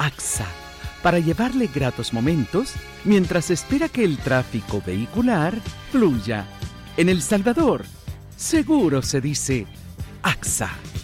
AXA, para llevarle gratos momentos mientras espera que el tráfico vehicular fluya. En El Salvador, seguro se dice AXA.